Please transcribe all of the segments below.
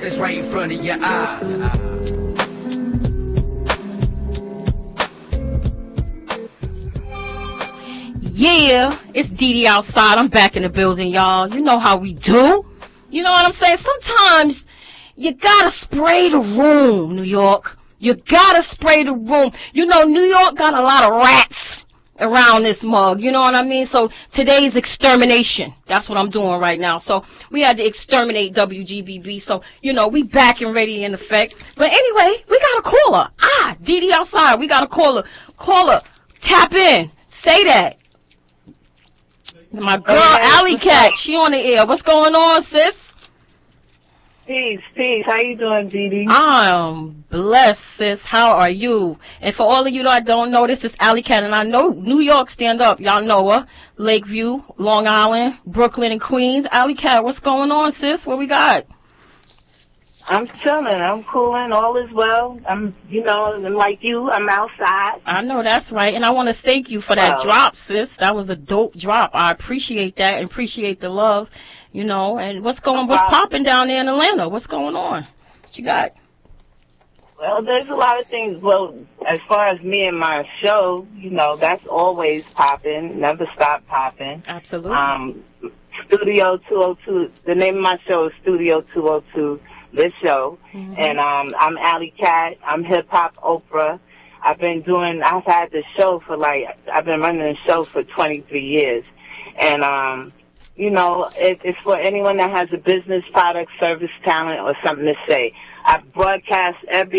It's right in front of your eyes. Yeah, it's Dee outside. I'm back in the building, y'all. You know how we do. You know what I'm saying? Sometimes you gotta spray the room, New York. You gotta spray the room. You know, New York got a lot of rats around this mug. You know what I mean? So today's extermination. That's what I'm doing right now. So we had to exterminate WGBB. So, you know, we back and ready in effect. But anyway, we got a caller. Dee outside. We got a caller. Caller, tap in. Say that. My girl, Alley Cat, she on the air. What's going on, sis? Peace. How you doing, Dee? I'm blessed, sis. How are you? And for all of you that don't know, this is Alley Cat, and I know New York, stand up. Y'all know her. Lakeview, Long Island, Brooklyn, and Queens. Alley Cat, what's going on, sis? What we got? I'm chilling. I'm cooling. All is well. I'm like you, I'm outside. I know that's right. And I want to thank you for that drop, sis. That was a dope drop. I appreciate that and appreciate the love, you know. And what's popping down there in Atlanta? What's going on? What you got? Well, there's a lot of things. Well, as far as me and my show, you know, that's always popping. Never stop popping. Absolutely. Studio 202. The name of my show is Studio 202. This show, and I'm Alley Cat. I'm Hip Hop Oprah. I've had the show I've been running the show for 23 years, and you know, it's for anyone that has a business, product, service, talent, or something to say. I broadcast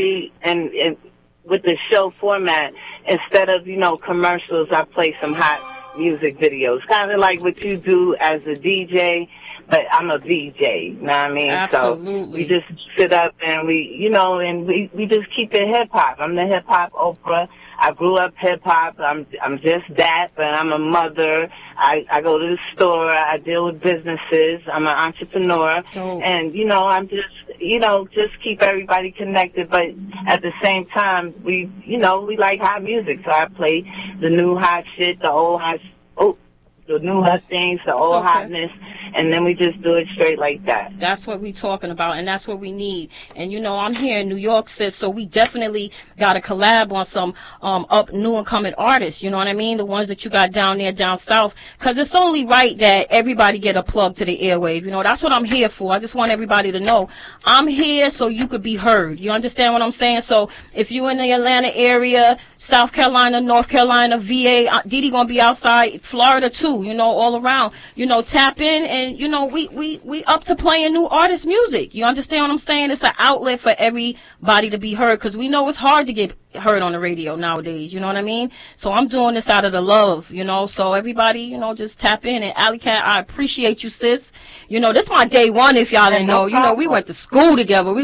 with the show format instead of commercials. I play some hot music videos, kind of like what you do as a DJ. But I'm a VJ, you know what I mean? Absolutely. So we just sit up and we just keep it hip hop. I'm the hip hop Oprah. I grew up hip hop. I'm just that, but I'm a mother. I go to the store. I deal with businesses. I'm an entrepreneur. And, I'm just keep everybody connected. But at the same time, we like hot music. So I play the new hot shit, the old hot the new hot things, the old hotness, and then we just do it straight like that. That's what we talking about, and that's what we need. And I'm here in New York, sis, so we definitely got to collab on some new and coming artists. You know what I mean? The ones that you got down there, down south, because it's only right that everybody get a plug to the airwave. That's what I'm here for. I just want everybody to know I'm here so you could be heard. You understand what I'm saying? So if you in the Atlanta area, South Carolina, North Carolina, VA, Dee gonna be outside, Florida too. All around, tap in and, we up to playing new artist music. You understand what I'm saying? It's an outlet for everybody to be heard because we know it's hard to get heard on the radio nowadays. You know what I mean? So I'm doing this out of the love, so everybody, just tap in. And Alley Cat, I appreciate you, sis. This my day one if y'all didn't know. No we went to school together.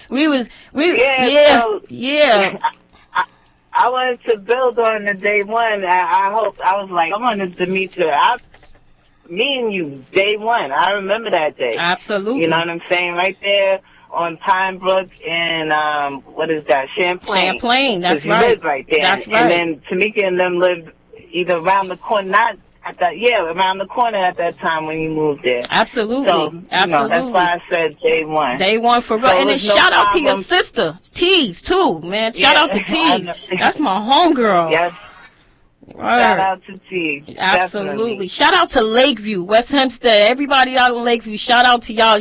I wanted to build on the day one. I wanted to meet you. Me and you, day one. I remember that day. Absolutely. You know what I'm saying? Right there on Pine Brook and, what is that? Champlain, that's right. You lived right there. That's right. And then Tamika and them lived either around the corner, around the corner at that time when you moved there. Absolutely. So, Absolutely. That's why I said day one. Day one for real. So and then shout out to your sister, Tees, too, man. Shout out to Tees. That's my homegirl. Yes. Right. Shout out to Tees. Absolutely. Definitely. Shout out to Lakeview, West Hempstead. Everybody out in Lakeview, shout out to y'all.